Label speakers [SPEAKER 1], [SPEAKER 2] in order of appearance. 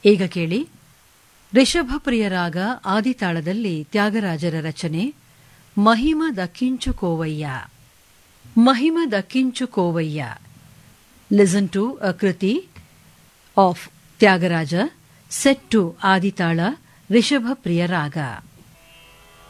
[SPEAKER 1] ಈಗ ಕೇಳಿ ರಿಷಭಪ್ರಿಯ ರಾಗ ಆದಿತಾಳದಲ್ಲಿ ತ್ಯಾಗರಾಜರ ರಚನೆ ಮಹಿಮ ದಕ್ಕಿಂಚು ಕೋವಯ್ಯ. ಮಹಿಮ ದಕ್ಕಿಂಚು ಕೋವಯ್ಯ. ಲಿಸನ್ ಟು ಅ ಕೃತಿ ಆಫ್ ತ್ಯಾಗರಾಜ ಸೆಟ್ ಟು ಆದಿತಾಳ ರಿಷಭಪ್ರಿಯ ರಾಗ.